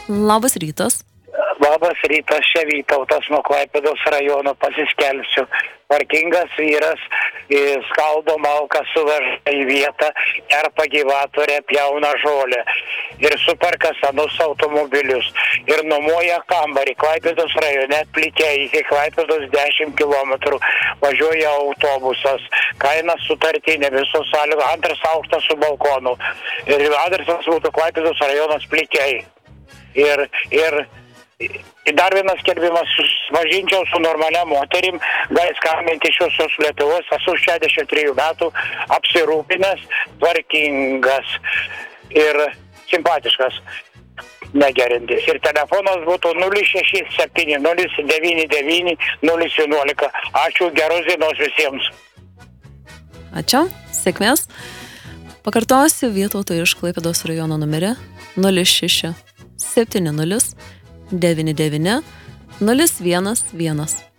Labas rytas. Labas rytas, čia Vytautas nuo Klaipėdos rajono pasiskelbsiu. Tvarkingas vyras skaldo malką, suveža į vietą, kerpa gyvatorę, pjauna žolę ir superka senus automobilius ir nuomoja kambarį Klaipėdos rajone Plikiai iki Klaipėdos 10 km. Važiuoja autobusas, kaina sutartinė, visos sąlygos, antras aukštas su balkonu ir adresas būtų Klaipėdos rajonas Plikiai. Ir dar vienas skelbimas, važinčiau su normalia moterim, gali skambinti iš visos Lietuvos, esu 63 metų, apsirūpinęs, tvarkingas ir simpatiškas, negerintis. Ir telefonas būtų 067 099 011. Ačiū, geros dienos visiems. Ačiū, sėkmės. Pakartosiu Vytauto iš Klaipėdos rajono numerį 06 70 99 011.